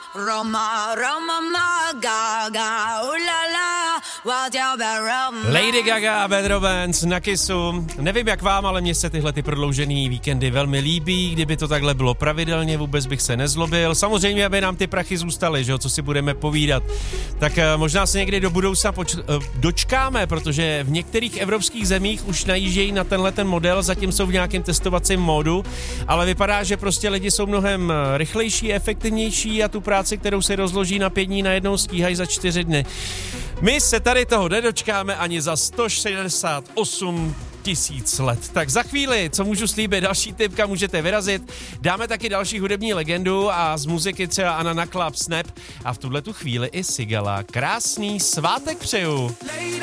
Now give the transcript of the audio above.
Roma, Roma, ma, Gaga, ulala, what you be Roma. Lady Gaga a Bad Romance na Kissu. Nevím jak vám, ale mně se tyhle ty prodloužený víkendy velmi líbí. Kdyby to takhle bylo pravidelně, vůbec bych se nezlobil. Samozřejmě, aby nám ty prachy zůstaly, že jo, co si budeme povídat. Tak možná se někdy do budoucna dočkáme, protože v některých evropských zemích už najíždějí na tenhle ten model, zatím jsou v nějakém testovacím módu, ale vypadá, že prostě lidi jsou mnohem rychlejší, efektivnější a tu práci, kterou si rozloží na 5 dní, najednou stíhají za 4 dny. My se tady toho nedočkáme ani za 168 000 let. Tak za chvíli, co můžu slíbit, další tip, kam můžete vyrazit. Dáme taky další hudební legendu a z muziky třeba Anna Club Snap a v tuhletu chvíli i Sigala. Krásný svátek přeju.